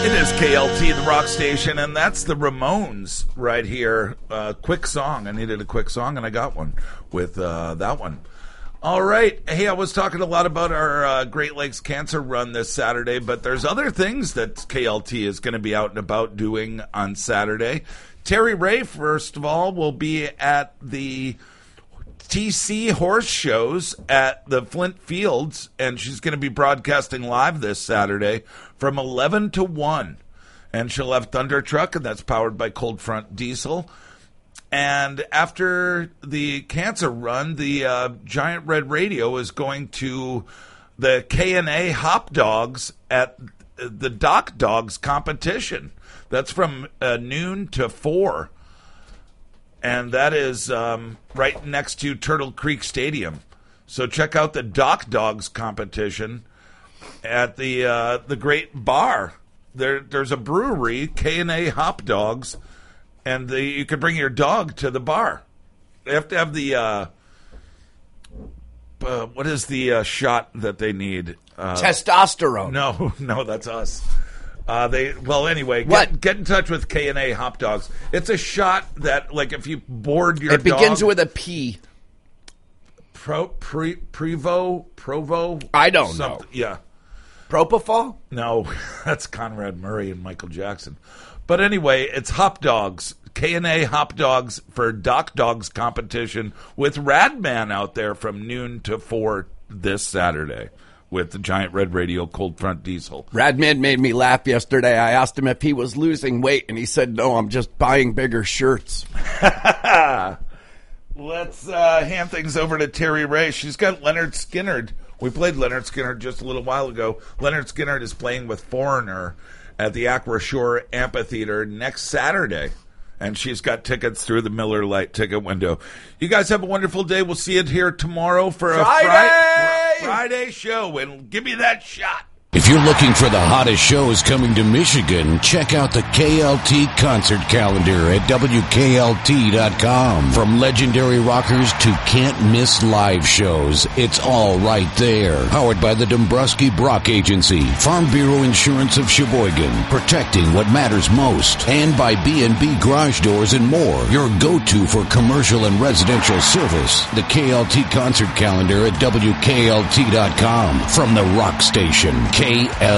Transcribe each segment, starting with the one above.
It is KLT, the rock station, and that's the Ramones right here. Quick song. I needed a quick song, and I got one with that one. All right. Hey, I was talking a lot about our Great Lakes Cancer Run this Saturday, but there's other things that KLT is going to be out and about doing on Saturday. Terry Ray, first of all, will be at the TC Horse Shows at the Flint Fields, and she's going to be broadcasting live this Saturday from 11 to 1. And she'll have Thunder Truck, and that's powered by Cold Front Diesel. And after the Cancer Run, the Giant Red Radio is going to the K&A Hop Dogs at the Dock Dogs competition. That's from noon to 4. And that is right next to Turtle Creek Stadium. So check out the Dock Dogs competition at the Great Bar. There's a brewery, K&A Hop Dogs, and you can bring your dog to the bar. They have to have the what is the shot that they need? Testosterone. No, that's us. Anyway, get in touch with K&A Hop Dogs. It's a shot that, like, if you board your dog... It begins with a P. Provo? I don't know. Yeah. Propofol? No, that's Conrad Murray and Michael Jackson. But anyway, it's Hop Dogs. K&A Hop Dogs for Dock Dogs competition with Radman out there from noon to 4 this Saturday with the Giant Red Radio Cold Front Diesel. Radman made me laugh yesterday. I asked him if he was losing weight, and he said, no, I'm just buying bigger shirts. Let's hand things over to Terry Ray. She's got Leonard Skinnard. We played Leonard Skinnard just a little while ago. Leonard Skinnard is playing with Foreigner at the Aqua Shore Amphitheater next Saturday. And she's got tickets through the Miller Lite ticket window. You guys have a wonderful day. We'll see you here tomorrow for a Friday show. And give me that shot. If you're looking for the hottest shows coming to Michigan, check out the KLT concert calendar at WKLT.com. From legendary rockers to can't-miss live shows, it's all right there. Powered by the Dombrowski Brock Agency, Farm Bureau Insurance of Sheboygan, protecting what matters most, and by B&B Garage Doors and more, your go-to for commercial and residential service. The KLT concert calendar at WKLT.com. From the rock station, KLT.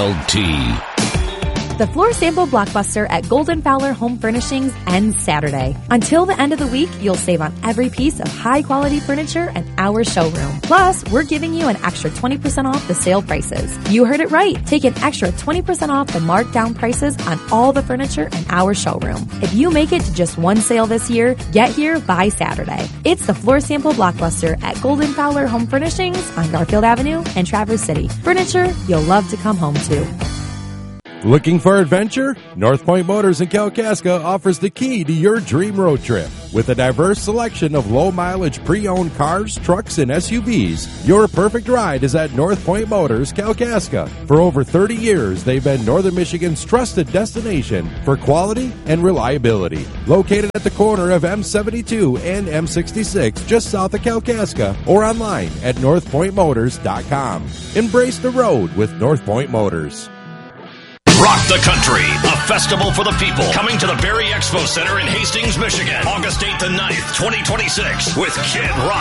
The floor sample blockbuster at Golden Fowler Home Furnishings ends Saturday. Until the end of the week, you'll save on every piece of high-quality furniture in our showroom. Plus, we're giving you an extra 20% off the sale prices. You heard it right. Take an extra 20% off the marked down prices on all the furniture in our showroom. If you make it to just one sale this year, get here by Saturday. It's the floor sample blockbuster at Golden Fowler Home Furnishings on Garfield Avenue in Traverse City. Furniture you'll love to come home to. Looking for adventure? North Point Motors in Kalkaska offers the key to your dream road trip. With a diverse selection of low-mileage pre-owned cars, trucks, and SUVs, your perfect ride is at North Point Motors, Kalkaska. For over 30 years, they've been Northern Michigan's trusted destination for quality and reliability. Located at the corner of M72 and M66, just south of Kalkaska, or online at northpointmotors.com. Embrace the road with North Point Motors. Rock the Country, a festival for the people, coming to the Berry Expo Center in Hastings, Michigan, August 8th and 9th, 2026, with Kid Rock.